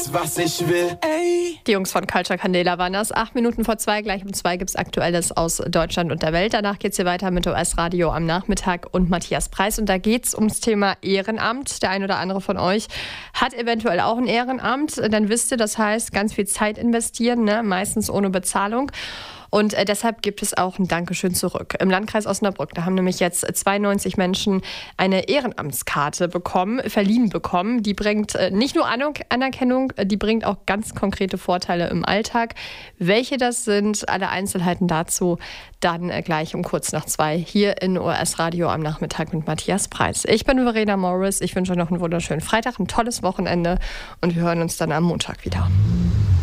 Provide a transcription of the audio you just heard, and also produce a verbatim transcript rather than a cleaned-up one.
alles, was ich will. Ey. Die Jungs von Culture Candela waren das. Acht Minuten vor zwei, gleich um zwei gibt's Aktuelles aus Deutschland und der Welt. Danach geht's hier weiter mit O S-Radio am Nachmittag und Matthias Preis. Und da geht's ums Thema Ehrenamt. Der ein oder andere von euch hat eventuell auch ein Ehrenamt. Dann wisst ihr, das heißt, ganz viel Zeit investieren, ne? Meistens ohne Bezahlung. Und äh, deshalb gibt es auch ein Dankeschön zurück. Im Landkreis Osnabrück, da haben nämlich jetzt zweiundneunzig Menschen eine Ehrenamtskarte bekommen, verliehen bekommen. Die bringt äh, nicht nur Anerkennung, die bringt auch ganz konkrete Vorteile im Alltag. Welche das sind, alle Einzelheiten dazu, dann äh, gleich um kurz nach zwei hier in O S-Radio am Nachmittag mit Matthias Preis. Ich bin Verena Morris, ich wünsche euch noch einen wunderschönen Freitag, ein tolles Wochenende und wir hören uns dann am Montag wieder.